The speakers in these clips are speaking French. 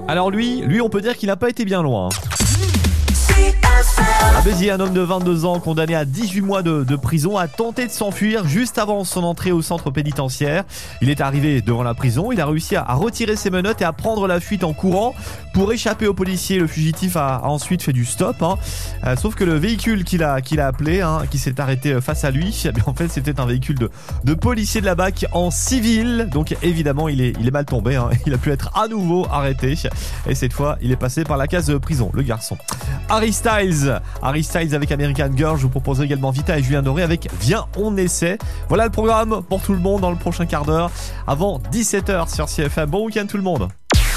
Alors lui, on peut dire qu'il n'a pas été bien loin. À Béziers, un homme de 22 ans condamné à 18 mois de prison a tenté de s'enfuir juste avant son entrée au centre pénitentiaire. Il est arrivé devant la prison, il a réussi à retirer ses menottes et à prendre la fuite en courant. Pour échapper aux policiers, le fugitif a ensuite fait du stop. Sauf que le véhicule qu'il a appelé, qui s'est arrêté face à lui, en fait c'était un véhicule de policiers de la BAC en civil. Donc évidemment il est mal tombé, il a pu être à nouveau arrêté. Et cette fois il est passé par la case prison, le garçon. Harry Styles avec American Girl. Je vous propose également Vita et Julien Doré avec Viens on essaie. Voilà le programme pour tout le monde dans le prochain quart d'heure avant 17h sur CFM. Bon week-end tout le monde.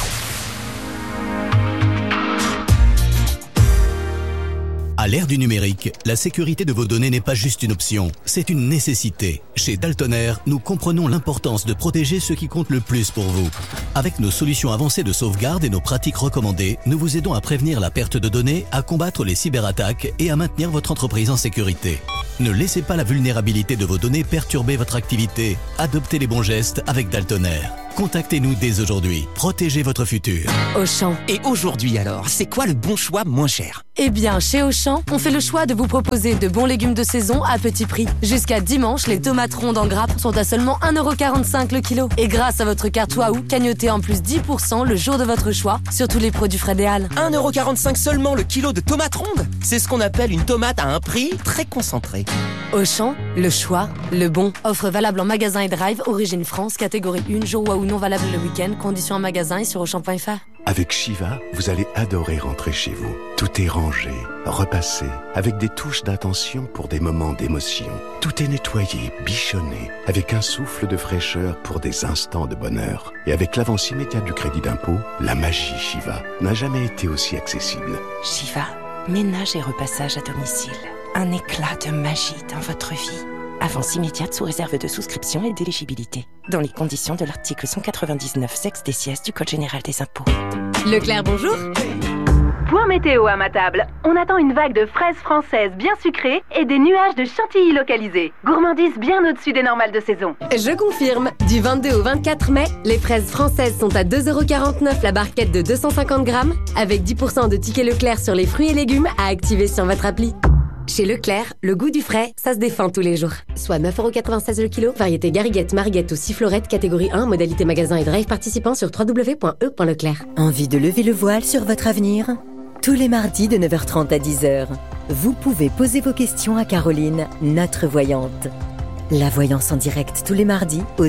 À l'ère du numérique, la sécurité de vos données n'est pas juste une option, c'est une nécessité. Chez Daltoner, nous comprenons l'importance de protéger ce qui compte le plus pour vous. Avec nos solutions avancées de sauvegarde et nos pratiques recommandées, nous vous aidons à prévenir la perte de données, à combattre les cyberattaques et à maintenir votre entreprise en sécurité. Ne laissez pas la vulnérabilité de vos données perturber votre activité. Adoptez les bons gestes avec Daltoner. Contactez-nous dès aujourd'hui. Protégez votre futur. Auchan. Et aujourd'hui alors, c'est quoi le bon choix moins cher ? Eh bien, chez Auchan, on fait le choix de vous proposer de bons légumes de saison à petit prix. Jusqu'à dimanche, les tomates rondes en grappe sont à seulement 1,45€ le kilo. Et grâce à votre carte Waouh, cagnotez en plus 10% le jour de votre choix sur tous les produits Frédéal. 1,45€ seulement le kilo de tomates rondes ? C'est ce qu'on appelle une tomate à un prix très concentré. Auchan, le choix, le bon. Offre valable en magasin et drive, origine France, catégorie 1, jour Waouh non valable le week-end, conditions en magasin et sur Auchan.fr. Avec Shiva, vous allez adorer rentrer chez vous. Tout est rangé, repassé, avec des touches d'attention pour des moments d'émotion. Tout est nettoyé, bichonné, avec un souffle de fraîcheur pour des instants de bonheur. Et avec l'avance immédiate du crédit d'impôt, la magie Shiva n'a jamais été aussi accessible. Shiva, ménage et repassage à domicile. Un éclat de magie dans votre vie. Avance immédiate sous réserve de souscription et d'éligibilité. Dans les conditions de l'article 199 sexe des sièges du Code général des impôts. Leclerc, bonjour. Point météo à ma table. On attend une vague de fraises françaises bien sucrées et des nuages de chantilly localisés. Gourmandise bien au-dessus des normales de saison. Je confirme. Du 22 au 24 mai, les fraises françaises sont à 2,49€ la barquette de 250 grammes, avec 10% de tickets Leclerc sur les fruits et légumes à activer sur votre appli. Chez Leclerc, le goût du frais, ça se défend tous les jours. Soit 9,96€ le kilo, variété Gariguette, Marguette ou Sifflorette, catégorie 1, modalité magasin et drive participant sur www.e.leclerc. Envie de lever le voile sur votre avenir ? Tous les mardis de 9h30 à 10h, vous pouvez poser vos questions à Caroline, notre voyante. La voyance en direct tous les mardis au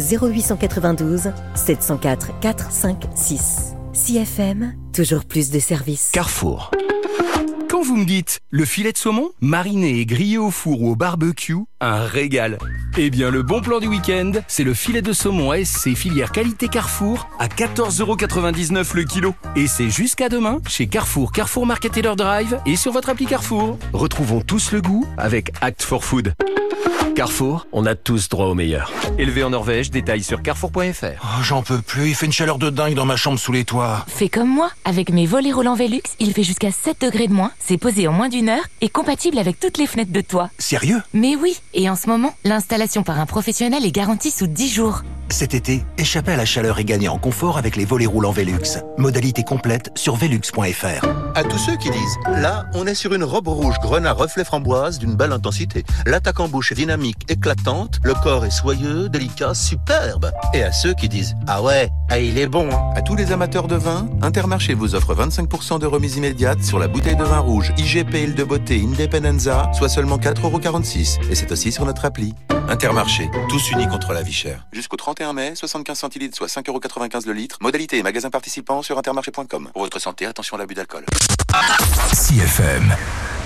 0892 704 456. CFM, toujours plus de services. Carrefour. Quand vous me dites le filet de saumon, mariné et grillé au four ou au barbecue, un régal. Eh bien, le bon plan du week-end, c'est le filet de saumon SC filière qualité Carrefour à 14,99€ le kilo. Et c'est jusqu'à demain chez Carrefour, Carrefour Market et leur drive et sur votre appli Carrefour. Retrouvons tous le goût avec Act for Food. Carrefour, on a tous droit au meilleur. Élevé en Norvège, détails sur carrefour.fr. Oh, j'en peux plus, il fait une chaleur de dingue dans ma chambre sous les toits. Fais comme moi, avec mes volets roulants Velux, il fait jusqu'à 7 degrés de moins, c'est posé en moins d'une heure et compatible avec toutes les fenêtres de toit. Sérieux ? Mais oui, et en ce moment, l'installation par un professionnel est garantie sous 10 jours. Cet été, échappez à la chaleur et gagnez en confort avec les volets roulants Velux. Modalité complète sur velux.fr. À tous ceux qui disent, là, on est sur une robe rouge grenat reflet framboise d'une belle intensité. L'attaque en bouche est dynamique, éclatante, le corps est soyeux, délicat, superbe. Et à ceux qui disent, ah ouais, il est bon. À tous les amateurs de vin, Intermarché vous offre 25% de remise immédiate sur la bouteille de vin rouge IGP Île de Beauté Independenza, soit seulement 4,46€. Et c'est aussi sur notre appli. Intermarché, tous unis contre la vie chère. Jusqu'au 31 mai, 75 centilitres, soit 5,95€ le litre. Modalité et magasin participants sur intermarché.com. Pour votre santé, attention à l'abus d'alcool. CFM.